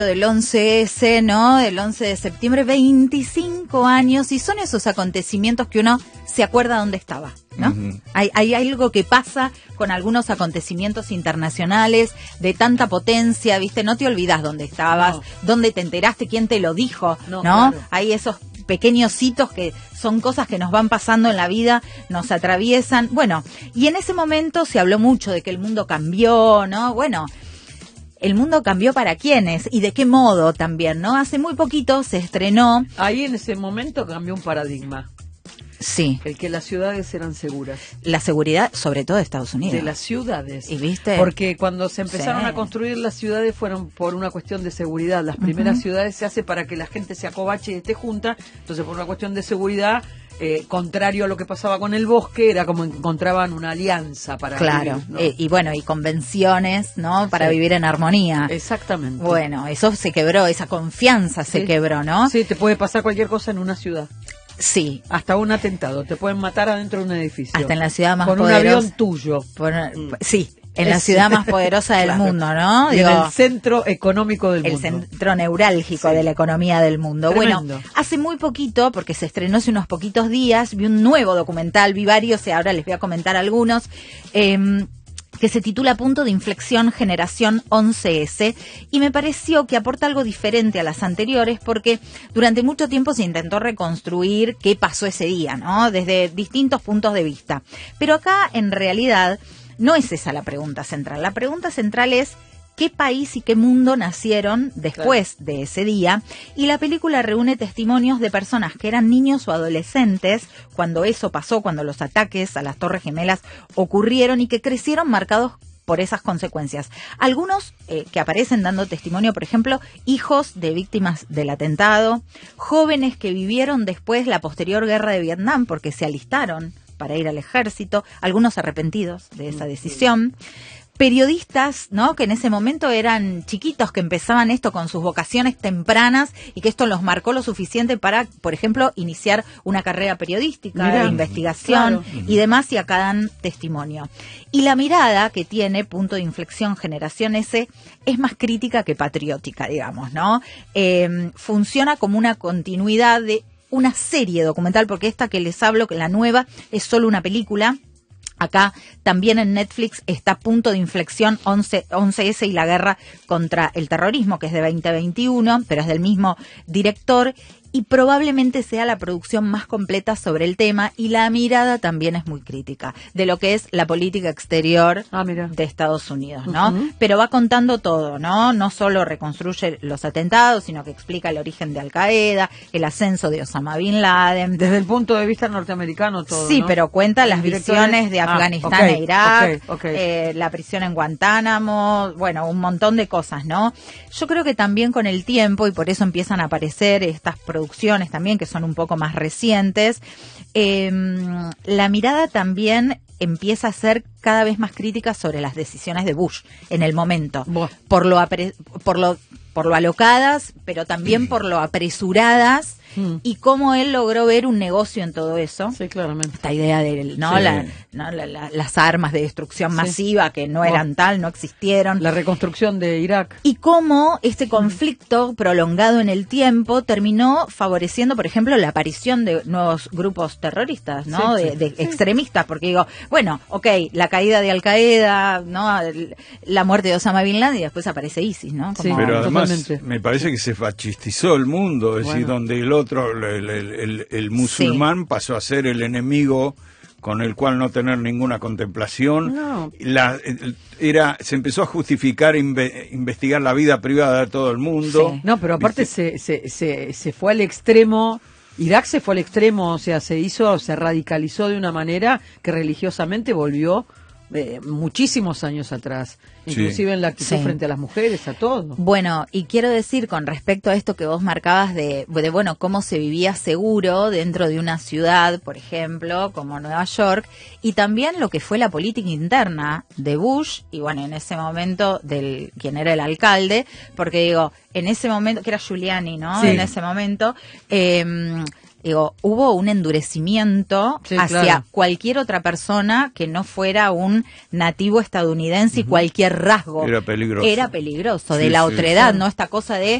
del 11S, ¿no? Del 11 de septiembre, 25 años, y son esos acontecimientos que uno se acuerda dónde estaba, ¿no? Hay algo que pasa con algunos acontecimientos internacionales de tanta potencia, ¿viste? No te olvidas dónde estabas, dónde te enteraste, quién te lo dijo, ¿no? Claro. Hay esos pequeños hitos que son cosas que nos van pasando en la vida, nos atraviesan. Bueno, y en ese momento se habló mucho de que el mundo cambió, ¿no? Bueno, ¿el mundo cambió para quiénes? ¿Y de qué modo también, no? Hace muy poquito se estrenó... Ahí en ese momento cambió un paradigma. Sí. El que las ciudades eran seguras. La seguridad, sobre todo de Estados Unidos. De las ciudades. ¿Y viste? Porque cuando se empezaron a construir las ciudades fueron por una cuestión de seguridad. Las primeras ciudades se hace para que la gente se acobache y esté junta. Entonces, por una cuestión de seguridad... contrario a lo que pasaba con el bosque, era como encontraban una alianza para claro, vivir, ¿no? Y bueno, y convenciones, ¿no? Para vivir en armonía. Exactamente. Bueno, eso se quebró, esa confianza se quebró, ¿no? Sí, te puede pasar cualquier cosa en una ciudad. Sí. Hasta un atentado, te pueden matar adentro de un edificio. Hasta en la ciudad más con poderosa. Con un avión tuyo. Sí. En la ciudad más poderosa del mundo, ¿no? Y en el centro económico del mundo. El centro neurálgico de la economía del mundo. Tremendo. Bueno, hace muy poquito, porque se estrenó hace unos poquitos días, vi un nuevo documental, vi varios y ahora les voy a comentar algunos, que se titula Punto de Inflexión Generación 11S, y me pareció que aporta algo diferente a las anteriores porque durante mucho tiempo se intentó reconstruir qué pasó ese día, ¿no? Desde distintos puntos de vista. Pero acá, en realidad, no es esa la pregunta central. La pregunta central es qué país y qué mundo nacieron después de ese día. Y la película reúne testimonios de personas que eran niños o adolescentes cuando eso pasó, cuando los ataques a las Torres Gemelas ocurrieron y que crecieron marcados por esas consecuencias. Algunos que aparecen dando testimonio, por ejemplo, hijos de víctimas del atentado, jóvenes que vivieron después la posterior guerra de Vietnam porque se alistaron para ir al ejército, algunos arrepentidos de esa decisión, periodistas, ¿no? Que en ese momento eran chiquitos, que empezaban esto con sus vocaciones tempranas y que esto los marcó lo suficiente para, por ejemplo, iniciar una carrera periodística, de investigación y demás, y acá dan testimonio. Y la mirada que tiene Punto de Inflexión Generación S es más crítica que patriótica, digamos, ¿no? Funciona como una continuidad de una serie documental, porque esta que les hablo, que la nueva, es solo una película. Acá también en Netflix está Punto de Inflexión 11S y la guerra contra el terrorismo, que es de 2021, pero es del mismo director, y probablemente sea la producción más completa sobre el tema, y la mirada también es muy crítica de lo que es la política exterior de Estados Unidos, ¿no? Pero va contando todo, ¿no? No solo reconstruye los atentados, sino que explica el origen de Al Qaeda, el ascenso de Osama Bin Laden. Desde el punto de vista norteamericano todo, sí, ¿no? pero cuenta las visiones de Afganistán e Irak, la prisión en Guantánamo, bueno, un montón de cosas, ¿no? Yo creo que también con el tiempo, y por eso empiezan a aparecer estas producciones también que son un poco más recientes, la mirada también empieza a ser cada vez más crítica sobre las decisiones de Bush en el momento, por lo alocadas, pero también por lo apresuradas, y cómo él logró ver un negocio en todo eso. Sí, claramente. Esta idea de las armas de destrucción masiva que no eran tal, no existieron. La reconstrucción de Irak. Y cómo este conflicto prolongado en el tiempo terminó favoreciendo, por ejemplo, la aparición de nuevos grupos terroristas, ¿no? De extremistas, porque digo, bueno, la caída de Al Qaeda, ¿no? La muerte de Osama Bin Laden, y después aparece ISIS, ¿no? Como pero además me parece que se fachistizó el mundo, es decir, donde el otro, el musulmán pasó a ser el enemigo con el cual no tener ninguna contemplación. Se empezó a justificar investigar la vida privada de todo el mundo. No, pero aparte se fue al extremo. Irak se fue al extremo, o sea, se radicalizó de una manera que religiosamente volvió muchísimos años atrás, inclusive en la actitud frente a las mujeres, a todo. Bueno, y quiero decir con respecto a esto que vos marcabas de bueno, cómo se vivía seguro dentro de una ciudad, por ejemplo, como Nueva York, y también lo que fue la política interna de Bush, y bueno, en ese momento quien era el alcalde, porque digo, en ese momento, que era Giuliani, ¿no? En ese momento, digo, hubo un endurecimiento hacia claro. cualquier otra persona que no fuera un nativo estadounidense y cualquier rasgo. Era peligroso. Era peligroso, de la otredad, ¿no? Esta cosa de